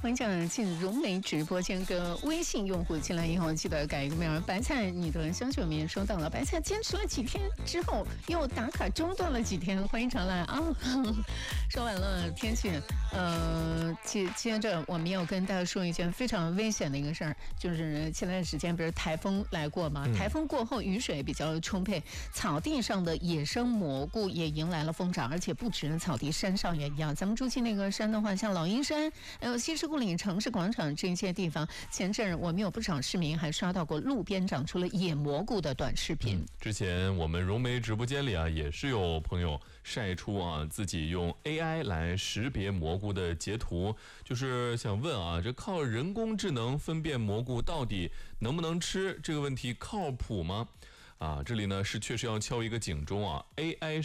欢迎进融媒直播间，跟微信用户进来以后记得改一个名。白菜，你的消息我们也收到了。白菜坚持了几天之后又打卡中断了几天，欢迎常来啊！说完了天气，接着我们要跟大家说一件非常危险的一个事儿，就是前段时间不是台风来过吗？台风过后雨水比较充沛，草地上的野生蘑菇也迎来了疯长，而且不止草地，山上也一样。咱们住进那个山的话，像老鹰山还有西市故里城市广场这些地方，前阵我们有不少市民还刷到过路边长出了野蘑菇的短视频。 之前我们融媒直播间里啊，也是有朋友晒出啊自己用 AI 来识别蘑菇的截图，就是想问啊，这靠人工智能分辨蘑菇到底能不能吃这个问题靠谱吗？啊，这里呢是确实要敲一个警钟啊 ，AI